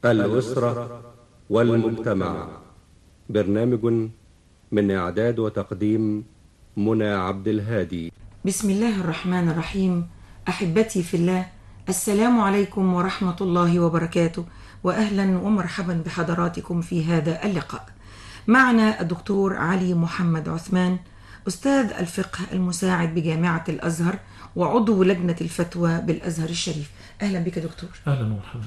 الأسرة والمجتمع. برنامج من إعداد وتقديم منى عبد الهادي. بسم الله الرحمن الرحيم. أحبتي في الله، السلام عليكم ورحمة الله وبركاته، وأهلا ومرحبا بحضراتكم في هذا اللقاء. معنا الدكتور علي محمد عثمان، أستاذ الفقه المساعد بجامعة الأزهر وعضو لجنة الفتوى بالأزهر الشريف. أهلا بك دكتور. أهلا ومرحبا.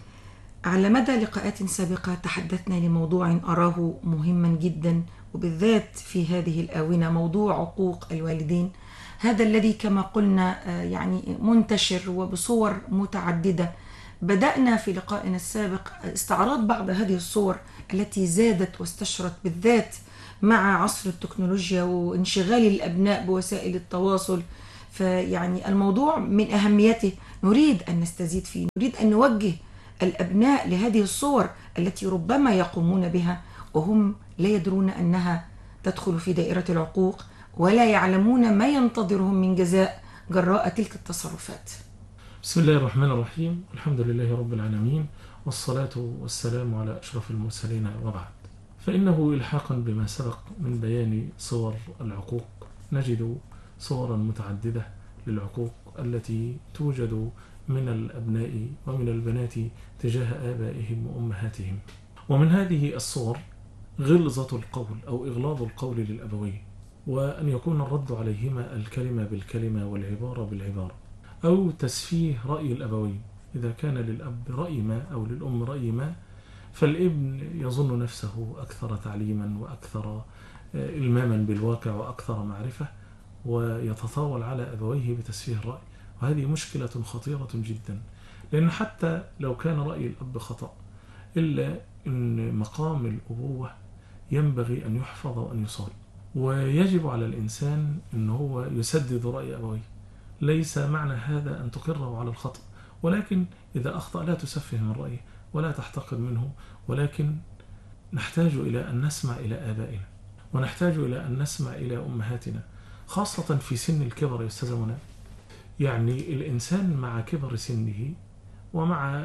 على مدى لقاءات سابقة تحدثنا لموضوع أراه مهما جدا، وبالذات في هذه الآونة موضوع عقوق الوالدين، هذا الذي كما قلنا يعني منتشر وبصور متعددة. بدأنا في لقائنا السابق استعراض بعض هذه الصور التي زادت واستشرت بالذات مع عصر التكنولوجيا وانشغال الأبناء بوسائل التواصل. فيعني الموضوع من أهميته نريد أن نستزيد فيه، نريد أن نوجه الأبناء لهذه الصور التي ربما يقومون بها وهم لا يدرون أنها تدخل في دائرة العقوق، ولا يعلمون ما ينتظرهم من جزاء جراء تلك التصرفات. بسم الله الرحمن الرحيم، الحمد لله رب العالمين، والصلاة والسلام على أشرف المرسلين، وبعد. فإنه إلحاقا بما سبق من بيان صور العقوق نجد صورا متعددة للعقوق التي توجد من الأبناء ومن البنات تجاه آبائهم وأمهاتهم. ومن هذه الصور غلظة القول أو إغلاظ القول للأبوين، وأن يكون الرد عليهما الكلمة بالكلمة والعبارة بالعبارة، أو تسفيه رأي الأبوين. إذا كان للأب رأي ما أو للأم رأي ما، فالابن يظن نفسه أكثر تعليما وأكثر إلماما بالواقع وأكثر معرفة، ويتطاول على أبويه بتسفيه الرأي. وهذه مشكلة خطيرة جدا، لأن حتى لو كان رأي الأب خطأ، إلا أن مقام الأبوة ينبغي أن يحفظ وأن يصال، ويجب على الإنسان أن هو يسدد رأي أبويه. ليس معنى هذا أن تقره على الخطأ، ولكن إذا أخطأ لا تسفه من رأيه ولا تحتقر منه، ولكن نحتاج إلى أن نسمع إلى آبائنا، ونحتاج إلى أن نسمع إلى أمهاتنا، خاصة في سن الكبر يا أستاذ منى. يعني الإنسان مع كبر سنه ومع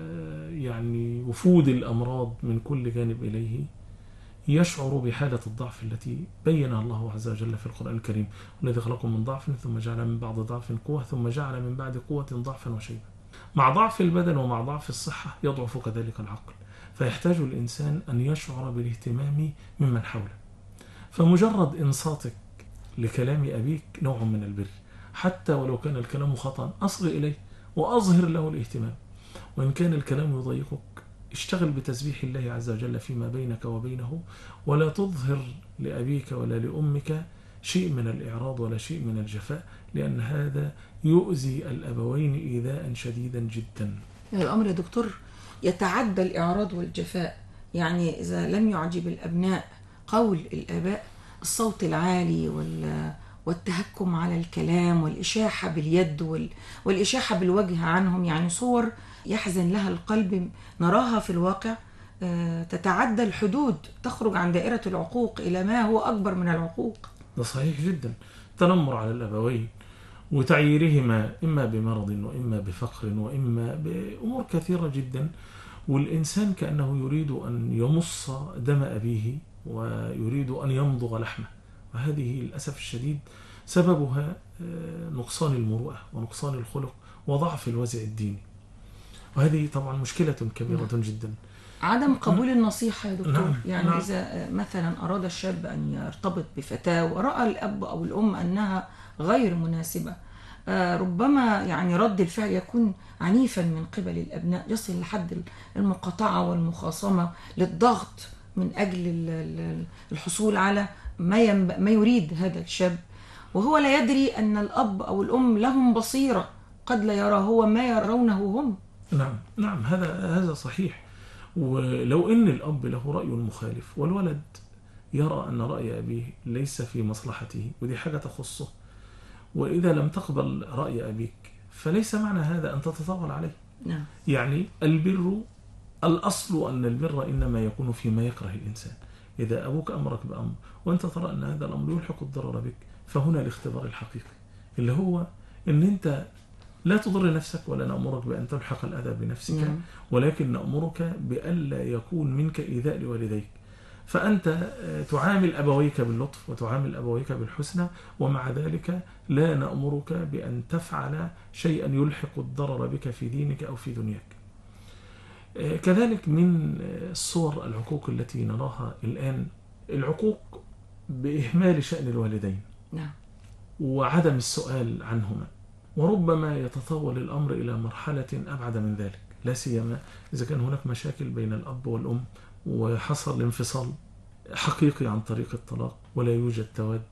يعني وفود الأمراض من كل جانب إليه يشعر بحالة الضعف التي بينها الله عز وجل في القرآن الكريم: والذي خلقكم من ضعف ثم جعل من بعد ضعف قوة ثم جعل من بعد قوة ضعفا وشيبا. مع ضعف البدن ومع ضعف الصحة يضعف كذلك العقل، فيحتاج الإنسان أن يشعر بالاهتمام ممن حوله. فمجرد إنصاتك لكلام أبيك نوع من البر، حتى ولو كان الكلام خطأ أصغ إليه وأظهر له الاهتمام. وإن كان الكلام يضايقك اشتغل بتسبيح الله عز وجل فيما بينك وبينه، ولا تظهر لأبيك ولا لأمك شيء من الإعراض ولا شيء من الجفاء، لأن هذا يؤذي الأبوين إيذاء شديدا جدا. الأمر يا دكتور يتعدى الإعراض والجفاء. يعني إذا لم يعجب الأبناء قول الآباء، الصوت العالي والتهكم على الكلام والإشاحة باليد والإشاحة بالوجه عنهم، يعني صور يحزن لها القلب نراها في الواقع، تتعدى الحدود، تخرج عن دائرة العقوق إلى ما هو أكبر من العقوق. ده صحيح جدا. تنمر على الأبوين وتعييرهما إما بمرض وإما بفقر وإما بأمور كثيرة جدا، والإنسان كأنه يريد أن يمص دم أبيه ويريد أن يمضغ لحمه. وهذه للأسف الشديد سببها نقصان المروءة ونقصان الخلق وضعف الوازع الديني، وهذه طبعا مشكلة كبيرة جدا. عدم قبول النصيحة يا دكتور. نعم. يعني نعم. إذا مثلا أراد الشاب أن يرتبط بفتاة ورأى الأب أو الأم أنها غير مناسبة، ربما يعني رد الفعل يكون عنيفا من قبل الأبناء، يصل لحد المقاطعة والمخاصمة للضغط من أجل الحصول على ما يريد هذا الشاب، وهو لا يدري أن الأب أو الأم لهم بصيرة قد لا يرى هو ما يرونه هم. نعم هذا صحيح. ولو أن الأب له رأي مخالف والولد يرى أن رأي أبيه ليس في مصلحته، ودي حاجة تخصه، وإذا لم تقبل رأي أبيك فليس معنى هذا أن تتطاول عليه. نعم. يعني البر، الأصل أن البر إنما يكون فيما يكره الإنسان. إذا أبوك أمرك بأمر وأنت ترى أن هذا الأمر يلحق الضرر بك، فهنا الاختبار الحقيقي اللي هو أن أنت لا تضر نفسك ولا نأمرك بأن تلحق الأذى بنفسك، ولكن نأمرك بألا يكون منك إيذاء لوالديك. فأنت تعامل أبويك باللطف وتعامل أبويك بالحسنى، ومع ذلك لا نأمرك بأن تفعل شيئا يلحق الضرر بك في دينك أو في دنياك. كذلك من الصور العقوق التي نراها الآن العقوق بإهمال شأن الوالدين وعدم السؤال عنهما، وربما يتطور الأمر إلى مرحلة أبعد من ذلك، لا سيما إذا كان هناك مشاكل بين الأب والأم وحصل انفصال حقيقي عن طريق الطلاق ولا يوجد تود،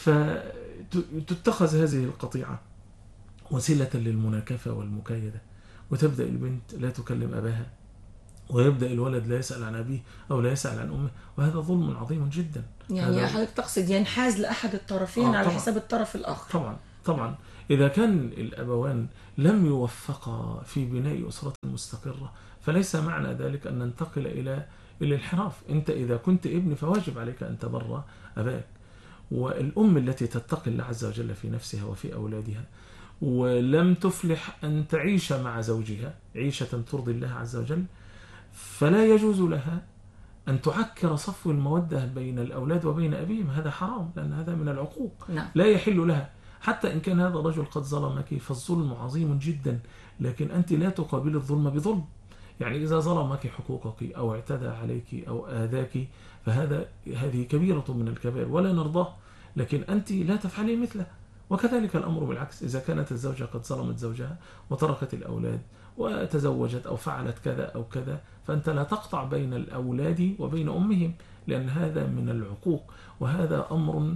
فتتخذ هذه القطيعة وسيلة للمناكفة والمكايدة، وتبدأ البنت لا تكلم أباها، ويبدأ الولد لا يسأل عن أبيه أو لا يسأل عن أمه، وهذا ظلم عظيم جدا. يعني حضرتك تقصد ينحاز لأحد الطرفين على طبعًا. حساب الطرف الآخر. طبعا إذا كان الأبوان لم يوفقا في بناء أسرة مستقرة فليس معنى ذلك أن ننتقل إلى الانحراف. أنت إذا كنت ابن فواجب عليك أن تبر أباك، والأم التي تتقي الله عز وجل في نفسها وفي أولادها ولم تفلح أن تعيش مع زوجها عيشة ترضي الله عز وجل، فلا يجوز لها أن تعكر صفو المودة بين الأولاد وبين أبيهم، هذا حرام، لأن هذا من العقوق. لا يحل لها، حتى إن كان هذا الرجل قد ظلمك فالظلم عظيم جدا، لكن أنت لا تقابل الظلم بظلم. يعني إذا ظلمك حقوقك أو اعتدى عليك أو آذاك هذه كبيرة من الكبائر ولا نرضاه، لكن أنت لا تفعلي مثله. وكذلك الأمر بالعكس، إذا كانت الزوجة قد ظلمت زوجها وتركت الأولاد وتزوجت أو فعلت كذا أو كذا، فأنت لا تقطع بين الأولاد وبين أمهم، لأن هذا من العقوق، وهذا أمر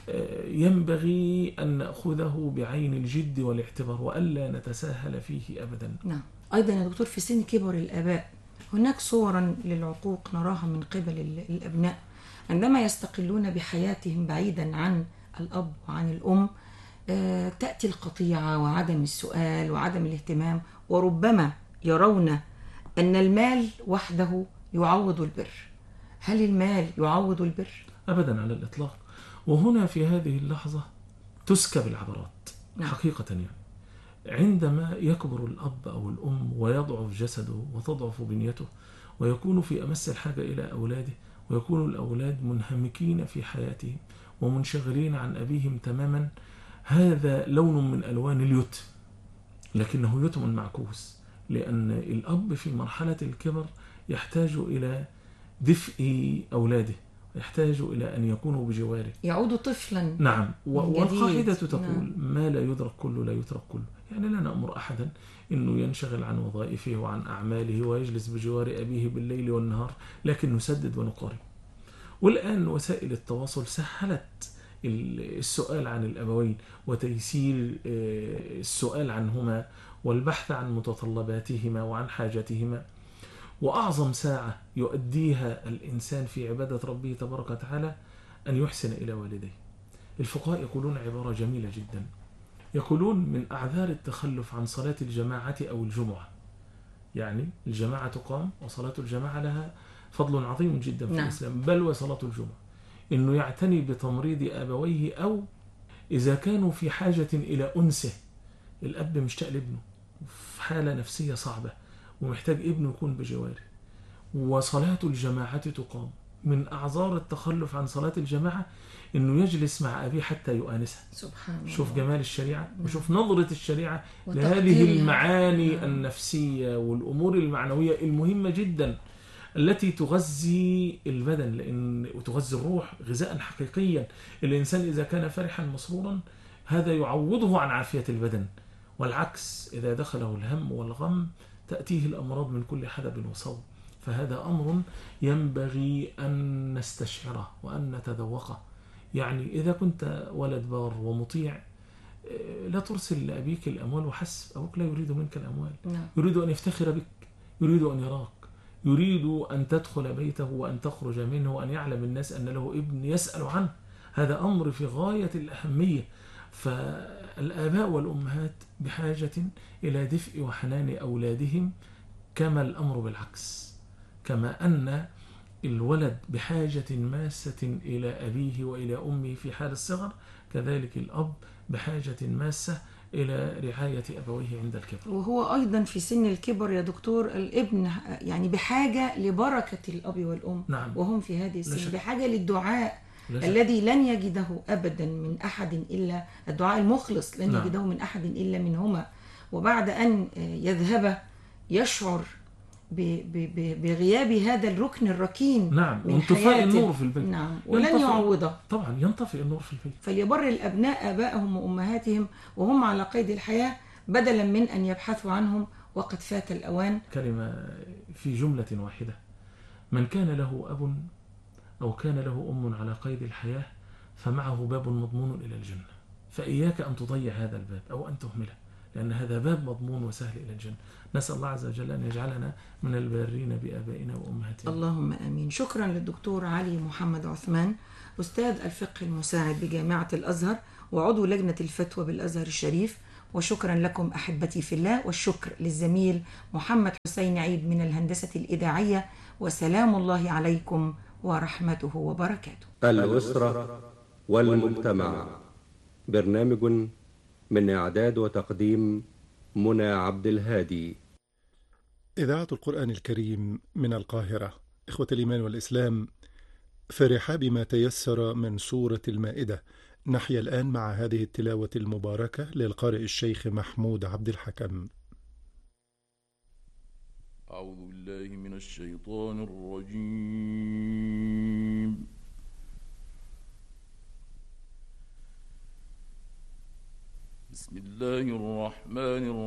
ينبغي أن نأخذه بعين الجد والاعتبار وألا نتساهل فيه أبدا. أيضا يا دكتور، في سن كبر الآباء هناك صورا للعقوق نراها من قبل الأبناء عندما يستقلون بحياتهم بعيدا عن الأب وعن الأم. تأتي القطيعة وعدم السؤال وعدم الاهتمام، وربما يرون أن المال وحده يعوض البر. هل المال يعوض البر؟ أبدا على الإطلاق. وهنا في هذه اللحظة تسكب العبرات حقيقة. يعني عندما يكبر الأب أو الأم ويضعف جسده وتضعف بنيته ويكون في أمس الحاجة إلى أولاده، ويكون الأولاد منهمكين في حياتهم ومنشغلين عن أبيهم تماما، هذا لون من ألوان اليتم، لكنه يتم معكوس، لأن الأب في مرحلة الكبر يحتاج إلى دفء أولاده، يحتاج إلى أن يكونوا بجواره، يعود طفلا. نعم. والقاعدة تقول ما لا يدرك كله لا يترك كله. يعني لا نأمر أحدا أنه ينشغل عن وظائفه وعن أعماله ويجلس بجوار أبيه بالليل والنهار، لكن نسدد ونقارب. والآن وسائل التواصل سهلت السؤال عن الأبوين وتيسير السؤال عنهما والبحث عن متطلباتهما وعن حاجاتهما. وأعظم ساعة يؤديها الإنسان في عبادة ربه تبارك وتعالى أن يحسن إلى والديه. الفقهاء يقولون عبارة جميلة جدا، يقولون من أعذار التخلف عن صلاة الجماعة أو الجمعة، يعني الجماعة تقام وصلاة الجماعة لها فضل عظيم جدا في الإسلام، بل وصلاة الجمعة، إنه يعتني بتمريض أبويه، أو إذا كانوا في حاجة إلى أنسه، الأب مشتاق لابنه في حالة نفسية صعبة ومحتاج ابنه يكون بجواره، وصلاة الجماعة تقام. من أعذار التخلف عن صلاة الجماعة إنه يجلس مع أبيه حتى يؤانسها. سبحان الله. شوف جمال الشريعة وشوف نظرة الشريعة لهذه المعاني النفسية والأمور المعنوية المهمة جدا التي تغذي البدن، لأن وتغذي الروح غذاء حقيقيا. الإنسان إذا كان فرحا مسرورا هذا يعوضه عن عافية البدن، والعكس إذا دخله الهم والغم تأتيه الأمراض من كل حدب وصوب. فهذا أمر ينبغي أن نستشعره وأن نتذوقه. يعني إذا كنت ولد بار ومطيع لا ترسل لأبيك الأموال وحسب، أبوك لا يريد منك الأموال، يريد أن يفتخر بك، يريد أن يراك، يريد أن تدخل بيته وأن تخرج منه وأن يعلم الناس أن له ابن يسأل عنه. هذا أمر في غاية الأهمية. فالآباء والأمهات بحاجة إلى دفء وحنان أولادهم، كما الأمر بالعكس، كما أن الولد بحاجة ماسة إلى أبيه وإلى أمه في حال الصغر، كذلك الأب بحاجة ماسة إلى رعاية أبويه عند الكبر. وهو أيضا في سن الكبر يا دكتور الابن يعني بحاجة لبركة الأب والأم. نعم. وهم في هذه السن بحاجة للدعاء لا الذي لن يجده أبدا من أحد إلا الدعاء المخلص لن نعم. يجده من أحد إلا منهما. وبعد أن يذهب يشعر بغياب هذا الركن الركين. نعم. من وانطفاء حياته. النور في البيت. نعم. ولن يعوضه طبعا، ينطفئ النور في البيت. فليبر الأبناء آبائهم وأمهاتهم وهم على قيد الحياة بدلا من أن يبحثوا عنهم وقد فات الأوان. كلمة في جملة واحدة: من كان له أب أو كان له أم على قيد الحياة فمعه باب مضمون إلى الجنة، فإياك أن تضيع هذا الباب أو أن تهمله، لأن هذا باب مضمون وسهل إلى الجنة. نسأل الله عز وجل أن يجعلنا من البارين بآبائنا وأمهاتنا. اللهم آمين. شكرا للدكتور علي محمد عثمان، أستاذ الفقه المساعد بجامعة الأزهر وعضو لجنة الفتوى بالأزهر الشريف. وشكرا لكم أحبتي في الله، والشكر للزميل محمد حسين عيد من الهندسة الإذاعية. وسلام الله عليكم ورحمته وبركاته. الأسرة والمجتمع، برنامج من إعداد وتقديم منى عبد الهادي. إذاعة القرآن الكريم من القاهرة. إخوة الإيمان والإسلام، في رحاب ما تيسر من سورة المائدة، نحيا الآن مع هذه التلاوة المباركة للقارئ الشيخ محمود عبد الحكم. أعوذ بالله من الشيطان الرجيم. بسم الله الرحمن الرحيم.